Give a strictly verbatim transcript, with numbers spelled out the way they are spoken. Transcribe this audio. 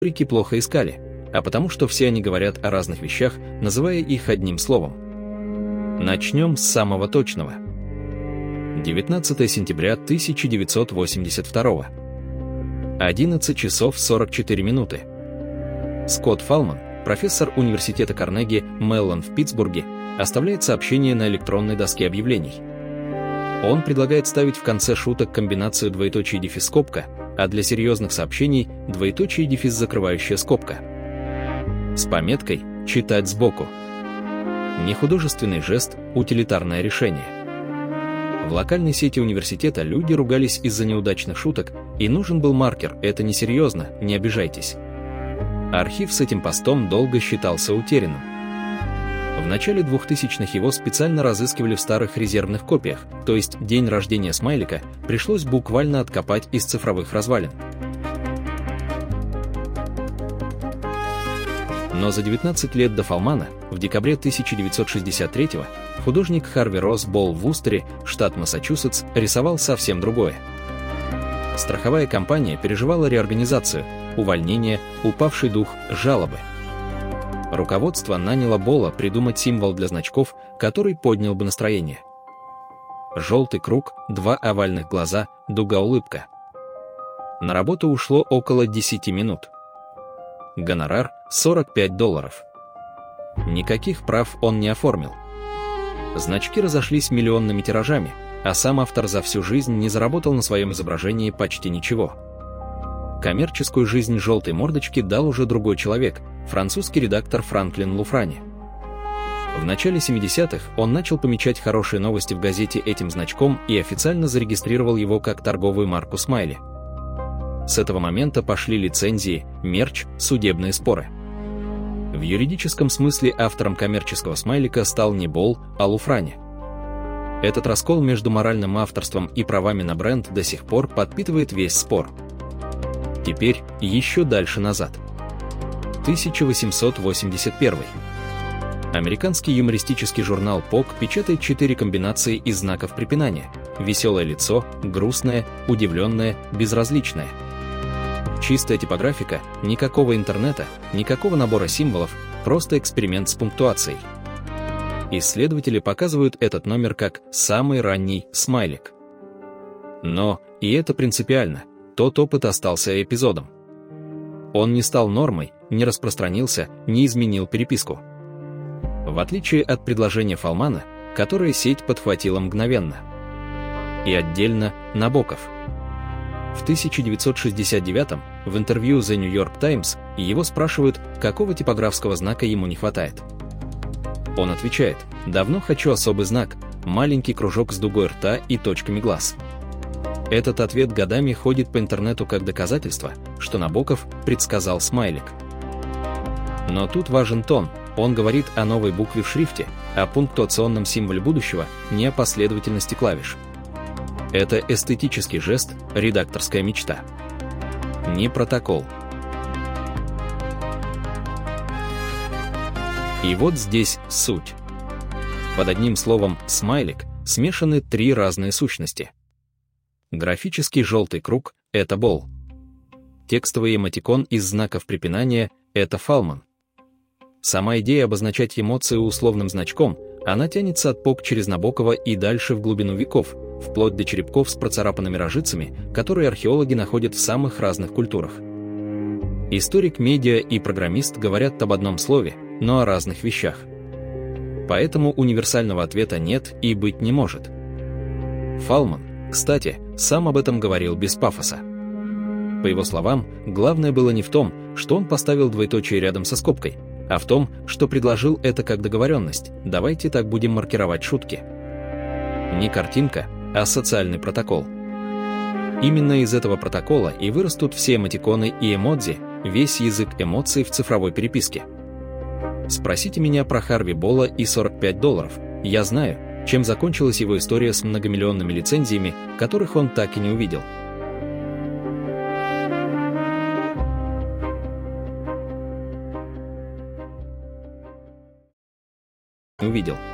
Историки плохо искали, а потому что все они говорят о разных вещах, называя их одним словом. Начнем с самого точного. девятнадцатое сентября тысяча девятьсот восемьдесят второго. одиннадцать часов сорок четыре минуты. Скотт Фалман, профессор университета Карнеги Меллон в Питтсбурге, оставляет сообщение на электронной доске объявлений. Он предлагает ставить в конце шуток комбинацию двоеточие дефис скобка, а для серьезных сообщений двоеточие дефис закрывающая скобка. С пометкой «Читать сбоку». Нехудожественный жест, утилитарное решение. В локальной сети университета люди ругались из-за неудачных шуток, и нужен был маркер «Это несерьезно, не обижайтесь». Архив с этим постом долго считался утерянным. В начале двухтысячных его специально разыскивали в старых резервных копиях, то есть день рождения смайлика пришлось буквально откопать из цифровых развалин. Но за девятнадцать лет до Фалмана, в декабре тысяча девятьсот шестьдесят третьего, художник Харви Росс Болл в Вустере, штат Массачусетс, рисовал совсем другое. Страховая компания переживала реорганизацию, увольнение, упавший дух, жалобы. Руководство наняло Болла придумать символ для значков, который поднял бы настроение. Желтый круг, два овальных глаза, дуга-улыбка. На работу ушло около десяти минут. Гонорар – сорок пять долларов. Никаких прав он не оформил. Значки разошлись миллионными тиражами, а сам автор за всю жизнь не заработал на своем изображении почти ничего. Коммерческую жизнь желтой мордочки дал уже другой человек, французский редактор Франклин Луфрани. В начале семидесятых он начал помечать хорошие новости в газете этим значком и официально зарегистрировал его как торговую марку смайли. С этого момента пошли лицензии, мерч, судебные споры. В юридическом смысле автором коммерческого смайлика стал не Болл, а Луфрани. Этот раскол между моральным авторством и правами на бренд до сих пор подпитывает весь спор. Теперь еще дальше назад. тысяча восемьсот восемьдесят первый. Американский юмористический журнал Пок печатает четыре комбинации из знаков препинания: веселое лицо, грустное, удивленное, безразличное. Чистая типографика, никакого интернета, никакого набора символов, просто эксперимент с пунктуацией. Исследователи показывают этот номер как самый ранний смайлик. Но, и это принципиально, тот опыт остался эпизодом. Он не стал нормой, не распространился, не изменил переписку. В отличие от предложения Фалмана, которое сеть подхватила мгновенно. И отдельно Набоков. В тысяча девятьсот шестьдесят девятом в интервью The New York Times его спрашивают, какого типографского знака ему не хватает. Он отвечает: «Давно хочу особый знак, маленький кружок с дугой рта и точками глаз». Этот ответ годами ходит по интернету как доказательство, что Набоков предсказал смайлик. Но тут важен тон, он говорит о новой букве в шрифте, о пунктуационном символе будущего, не о последовательности клавиш. Это эстетический жест, редакторская мечта. Не протокол. И вот здесь суть. Под одним словом «смайлик» смешаны три разные сущности. Графический желтый круг — это Болл. Текстовый эмотикон из знаков препинания — это Фалман. Сама идея обозначать эмоции условным значком, она тянется от Пок через Набокова и дальше в глубину веков, вплоть до черепков с процарапанными рожицами, которые археологи находят в самых разных культурах. Историк, медиа и программист говорят об одном слове, но о разных вещах. Поэтому универсального ответа нет и быть не может. Фалман, кстати, сам об этом говорил без пафоса. По его словам, главное было не в том, что он поставил двоеточие рядом со скобкой, а в том, что предложил это как договоренность: давайте так будем маркировать шутки. Не картинка, а социальный протокол. Именно из этого протокола и вырастут все эмотиконы и эмодзи, весь язык эмоций в цифровой переписке. Спросите меня про Харви Болла и сорок пять долларов, я знаю, чем закончилась его история с многомиллионными лицензиями, которых он так и не увидел. Увидел.